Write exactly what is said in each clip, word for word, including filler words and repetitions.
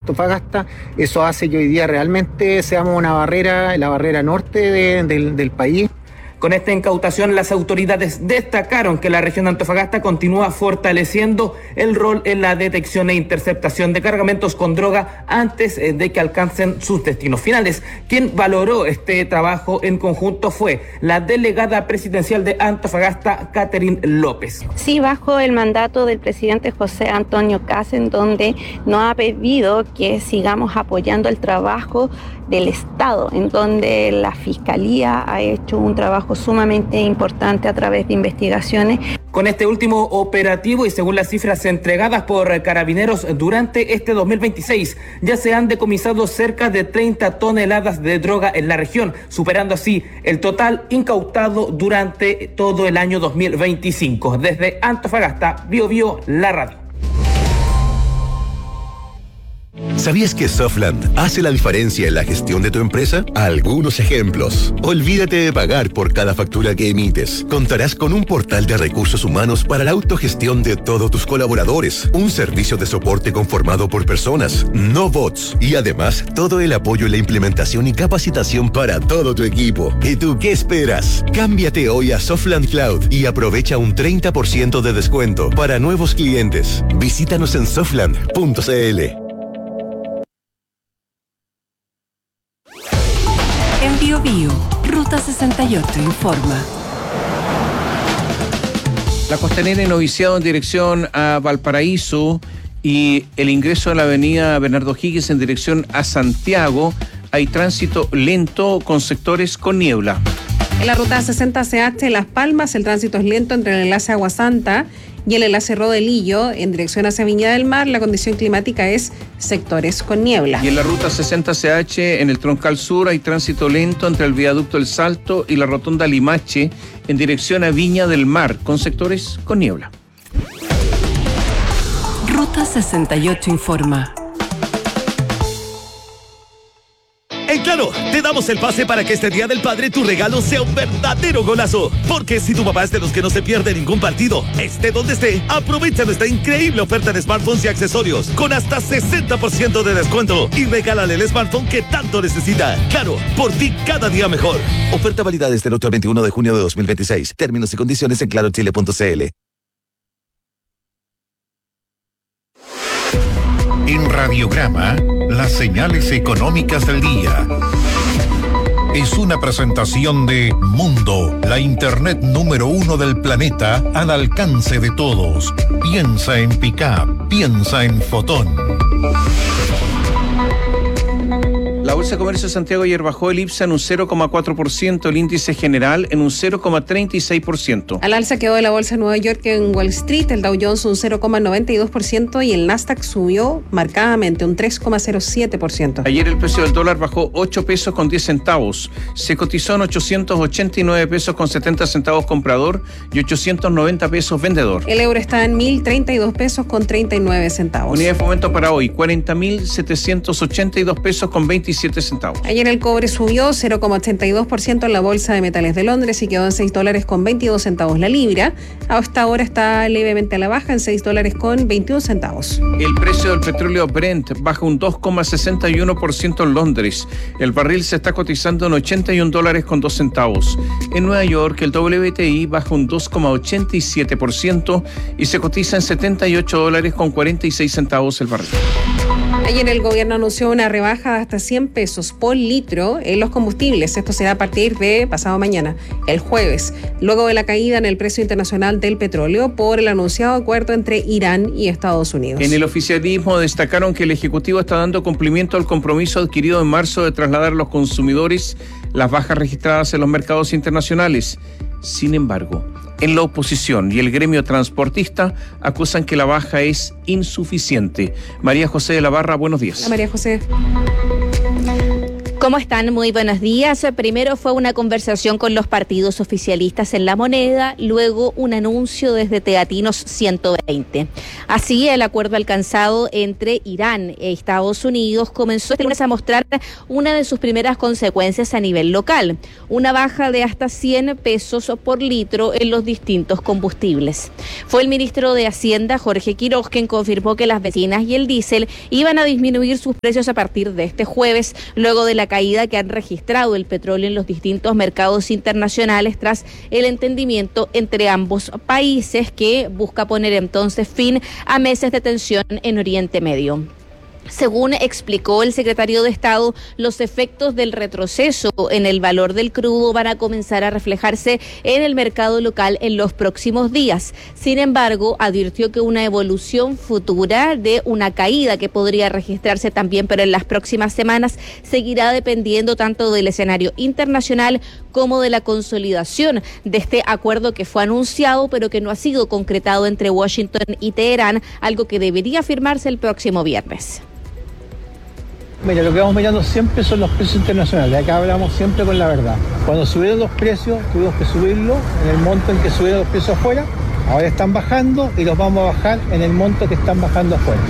Antofagasta. Eso hace que hoy día realmente seamos una barrera, la barrera norte de, de, del país. Con esta incautación, las autoridades destacaron que la región de Antofagasta continúa fortaleciendo el rol en la detección e interceptación de cargamentos con droga antes de que alcancen sus destinos finales. Quien valoró este trabajo en conjunto fue la delegada presidencial de Antofagasta, Catherine López. Sí, bajo el mandato del presidente José Antonio Kast, en donde nos ha pedido que sigamos apoyando el trabajo del Estado, en donde la Fiscalía ha hecho un trabajo sumamente importante a través de investigaciones. Con este último operativo y según las cifras entregadas por Carabineros durante este dos mil veintiséis, ya se han decomisado cerca de treinta toneladas de droga en la región, superando así el total incautado durante todo el año dos mil veinticinco. Desde Antofagasta, Bio Bio, la radio. ¿Sabías que Softland hace la diferencia en la gestión de tu empresa? Algunos ejemplos. Olvídate de pagar por cada factura que emites. Contarás con un portal de recursos humanos para la autogestión de todos tus colaboradores. Un servicio de soporte conformado por personas, no bots. Y además, todo el apoyo en la implementación y capacitación para todo tu equipo. ¿Y tú qué esperas? Cámbiate hoy a Softland Cloud y aprovecha un treinta por ciento de descuento para nuevos clientes. Visítanos en softland punto c l. En Bio Bio, Ruta sesenta y ocho informa. La Costanera iniciado en dirección a Valparaíso y el ingreso a la avenida Bernardo Higgins en dirección a Santiago. Hay tránsito lento con sectores con niebla. En la ruta sesenta C H Las Palmas, el tránsito es lento entre el enlace Agua Santa y el enlace Rodelillo en dirección hacia Viña del Mar. La condición climática es sectores con niebla. Y en la ruta sesenta C H en el Troncal Sur hay tránsito lento entre el viaducto El Salto y la rotonda Limache en dirección a Viña del Mar con sectores con niebla. Ruta sesenta y ocho informa. En Claro, te damos el pase para que este Día del Padre tu regalo sea un verdadero golazo. Porque si tu papá es de los que no se pierde ningún partido, esté donde esté, aprovecha nuestra increíble oferta de smartphones y accesorios con hasta sesenta por ciento de descuento y regálale el smartphone que tanto necesita. Claro, por ti cada día mejor. Oferta válida desde el otro veintiuno de junio de dos mil veintiséis. Términos y condiciones en claro chile punto c l. En Radiograma, las señales económicas del día. Es una presentación de Mundo, la internet número uno del planeta al alcance de todos. Piensa en Pickup, piensa en Fotón. La Bolsa de Comercio de Santiago ayer bajó el IPSA en un cero coma cuatro por ciento, el índice general en un cero coma treinta y seis por ciento. Al alza quedó de la Bolsa de Nueva York en Wall Street, el Dow Jones un cero coma noventa y dos por ciento y el Nasdaq subió marcadamente un tres coma cero siete por ciento. Ayer el precio del dólar bajó ocho pesos con diez centavos. Se cotizó en ochocientos ochenta y nueve pesos con setenta centavos comprador y ochocientos noventa pesos vendedor. El euro está en mil treinta y dos pesos con treinta y nueve centavos. Unidad de fomento para hoy, cuarenta mil setecientos ochenta y dos pesos con veintisiete centavos. Ayer el cobre subió cero coma ochenta y dos por ciento en la Bolsa de Metales de Londres y quedó en seis dólares con veintidós centavos la libra. Hasta ahora está levemente a la baja en seis dólares con veintiún centavos. El precio del petróleo Brent baja un dos coma sesenta y uno por ciento en Londres. El barril se está cotizando en ochenta y un dólares con dos centavos. En Nueva York el W T I baja un dos coma ochenta y siete por ciento y se cotiza en setenta y ocho dólares con cuarenta y seis centavos el barril. Ayer el gobierno anunció una rebaja de hasta cien pesos por litro en los combustibles. Esto será a partir de pasado mañana, el jueves, luego de la caída en el precio internacional del petróleo por el anunciado acuerdo entre Irán y Estados Unidos. En el oficialismo destacaron que el Ejecutivo está dando cumplimiento al compromiso adquirido en marzo de trasladar a los consumidores las bajas registradas en los mercados internacionales. Sin embargo, en la oposición y el gremio transportista acusan que la baja es insuficiente. María José de la Barra, buenos días. Hola, María José. ¿Cómo están? Muy buenos días. Primero fue una conversación con los partidos oficialistas en La Moneda, luego un anuncio desde Teatinos ciento veinte. Así, el acuerdo alcanzado entre Irán e Estados Unidos comenzó este lunes a mostrar una de sus primeras consecuencias a nivel local, una baja de hasta cien pesos por litro en los distintos combustibles. Fue el ministro de Hacienda, Jorge Quiroz, quien confirmó que las bencinas y el diésel iban a disminuir sus precios a partir de este jueves, luego de la caída que han registrado el petróleo en los distintos mercados internacionales tras el entendimiento entre ambos países que busca poner entonces fin a meses de tensión en Oriente Medio. Según explicó el secretario de Estado, los efectos del retroceso en el valor del crudo van a comenzar a reflejarse en el mercado local en los próximos días. Sin embargo, advirtió que una evolución futura de una caída que podría registrarse también, pero en las próximas semanas, seguirá dependiendo tanto del escenario internacional como de la consolidación de este acuerdo que fue anunciado, pero que no ha sido concretado entre Washington y Teherán, algo que debería firmarse el próximo viernes. Mira, lo que vamos mirando siempre son los precios internacionales. Acá hablamos siempre con la verdad. Cuando subieron los precios, tuvimos que subirlo en el monto en que subieron los precios afuera. Ahora están bajando y los vamos a bajar en el monto que están bajando afuera.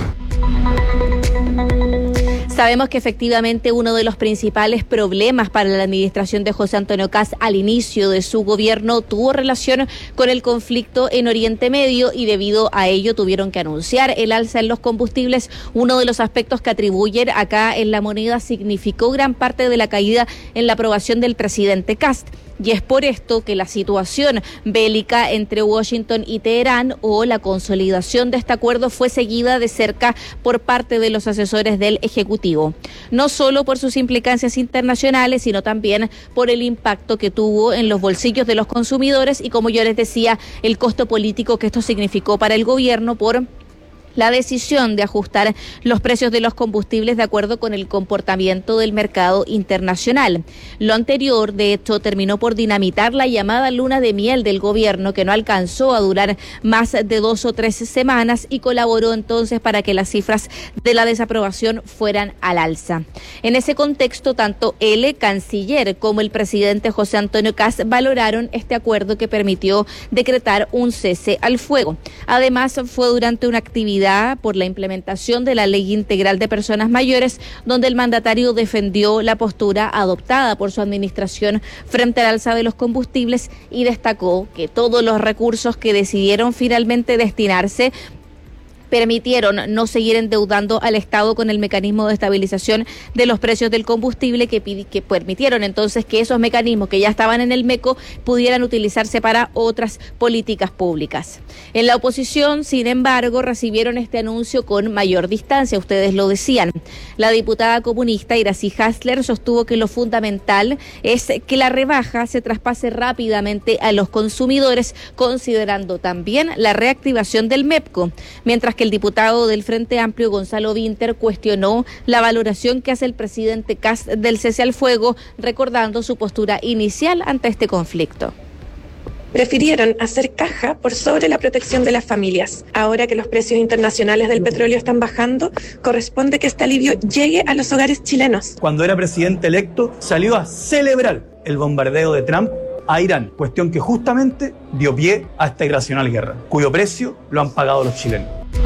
Sabemos que efectivamente uno de los principales problemas para la administración de José Antonio Kast al inicio de su gobierno tuvo relación con el conflicto en Oriente Medio y debido a ello tuvieron que anunciar el alza en los combustibles. Uno de los aspectos que atribuyen acá en La Moneda significó gran parte de la caída en la aprobación del presidente Kast. Y es por esto que la situación bélica entre Washington y Teherán o la consolidación de este acuerdo fue seguida de cerca por parte de los asesores del Ejecutivo. No solo por sus implicancias internacionales, sino también por el impacto que tuvo en los bolsillos de los consumidores y, como yo les decía, el costo político que esto significó para el gobierno por la decisión de ajustar los precios de los combustibles de acuerdo con el comportamiento del mercado internacional. Lo anterior, de hecho, terminó por dinamitar la llamada luna de miel del gobierno, que no alcanzó a durar más de dos o tres semanas y colaboró entonces para que las cifras de la desaprobación fueran al alza. En ese contexto, tanto el canciller como el presidente José Antonio Kast valoraron este acuerdo que permitió decretar un cese al fuego. Además, fue durante una actividad por la implementación de la Ley Integral de Personas Mayores, donde el mandatario defendió la postura adoptada por su administración frente al alza de los combustibles y destacó que todos los recursos que decidieron finalmente destinarse permitieron no seguir endeudando al Estado con el mecanismo de estabilización de los precios del combustible, que, que permitieron entonces que esos mecanismos que ya estaban en el MECO pudieran utilizarse para otras políticas públicas. En la oposición, sin embargo, recibieron este anuncio con mayor distancia, ustedes lo decían. La diputada comunista Iracy Hasler sostuvo que lo fundamental es que la rebaja se traspase rápidamente a los consumidores, considerando también la reactivación del MEPCO, mientras que el diputado del Frente Amplio, Gonzalo Vinter, cuestionó la valoración que hace el presidente Kast del cese al fuego, recordando su postura inicial ante este conflicto. Prefirieron hacer caja por sobre la protección de las familias. Ahora que los precios internacionales del petróleo están bajando, corresponde que este alivio llegue a los hogares chilenos. Cuando era presidente electo, salió a celebrar el bombardeo de Trump a Irán, cuestión que justamente dio pie a esta irracional guerra, cuyo precio lo han pagado los chilenos.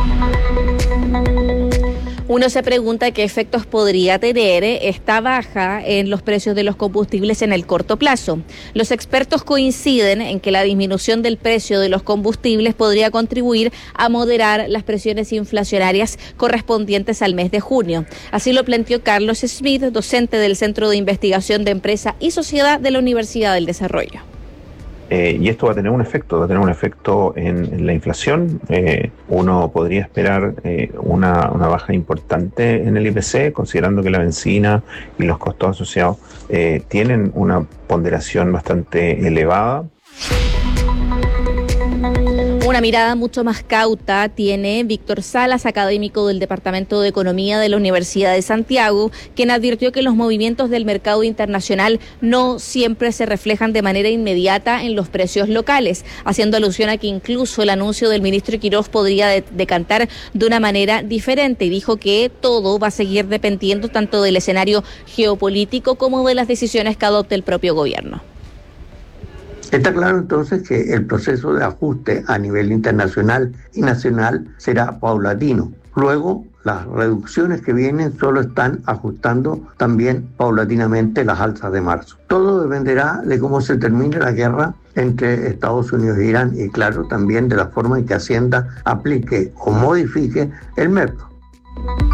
Uno se pregunta qué efectos podría tener esta baja en los precios de los combustibles en el corto plazo. Los expertos coinciden en que la disminución del precio de los combustibles podría contribuir a moderar las presiones inflacionarias correspondientes al mes de junio. Así lo planteó Carlos Smith, docente del Centro de Investigación de Empresa y Sociedad de la Universidad del Desarrollo. Eh, y esto va a tener un efecto, va a tener un efecto en, en la inflación. Eh, uno podría esperar eh, una, una baja importante en el I P C, considerando que la benzina y los costos asociados eh, tienen una ponderación bastante elevada. Una mirada mucho más cauta tiene Víctor Salas, académico del Departamento de Economía de la Universidad de Santiago, quien advirtió que los movimientos del mercado internacional no siempre se reflejan de manera inmediata en los precios locales, haciendo alusión a que incluso el anuncio del ministro Quirós podría de- decantar de una manera diferente, y dijo que todo va a seguir dependiendo tanto del escenario geopolítico como de las decisiones que adopte el propio gobierno. Está claro entonces que el proceso de ajuste a nivel internacional y nacional será paulatino. Luego, las reducciones que vienen solo están ajustando también paulatinamente las alzas de marzo. Todo dependerá de cómo se termine la guerra entre Estados Unidos e Irán y, claro, también de la forma en que Hacienda aplique o modifique el MEP.